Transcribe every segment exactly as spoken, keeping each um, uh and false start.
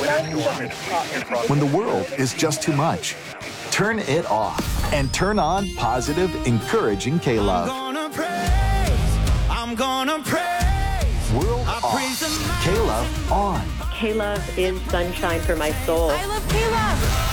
When the world is just too much, turn it off and turn on positive, encouraging K-Love. I'm gonna praise, I'm gonna praise. World off, K-Love on. K-Love is sunshine for my soul. I love K-Love.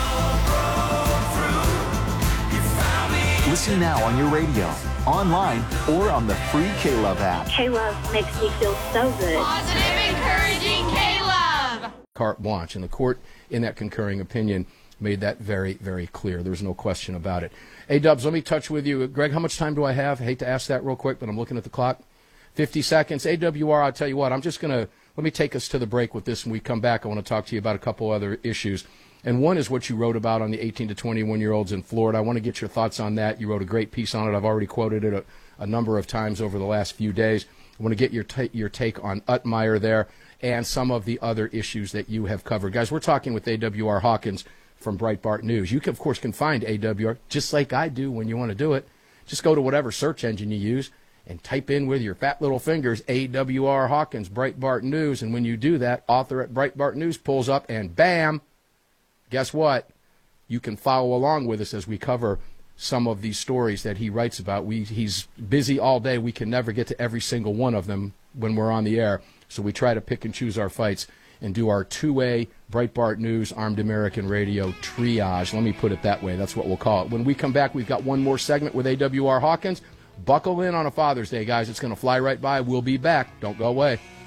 Listen now on your radio, online, or on the free K-Love app. K-Love makes me feel so good. Positive, encouraging K-Love. Carte blanche, and the court, in that concurring opinion, made that very, very clear. There's no question about it. Hey, Dubs, let me touch with you. Greg, how much time do I have? I hate to ask that real quick, but I'm looking at the clock. fifty seconds. A W R, I'll tell you what, I'm just going to, let me take us to the break with this. When we come back, I want to talk to you about a couple other issues. And one is what you wrote about on the eighteen to twenty-one-year-olds in Florida. I want to get your thoughts on that. You wrote a great piece on it. I've already quoted it a, a number of times over the last few days. I want to get your, ta- your take on Utmire there and some of the other issues that you have covered. Guys, we're talking with A W R Hawkins from Breitbart News. You, can, of course, can find A W R just like I do when you want to do it. Just go to whatever search engine you use and type in with your fat little fingers A W R Hawkins, Breitbart News. And when you do that, author at Breitbart News pulls up, and bam, guess what? You can follow along with us as we cover some of these stories that he writes about. We, he's busy all day. We can never get to every single one of them when we're on the air. So we try to pick and choose our fights and do our two-way Breitbart News, Armed American Radio triage. Let me put it that way. That's what we'll call it. When we come back, we've got one more segment with A W R Hawkins. Buckle in on a Father's Day, guys. It's going to fly right by. We'll be back. Don't go away.